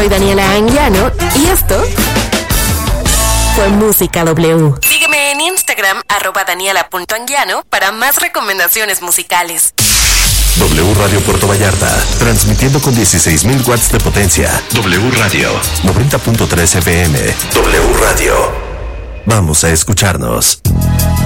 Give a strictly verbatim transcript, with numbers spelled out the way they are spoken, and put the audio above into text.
Soy Daniela Anguiano y esto fue Música W. Sígueme en Instagram, arroba daniela.anguiano, para más recomendaciones musicales. W Radio Puerto Vallarta, transmitiendo con dieciséis mil watts de potencia. W Radio, noventa punto tres F M. W Radio. Vamos a escucharnos.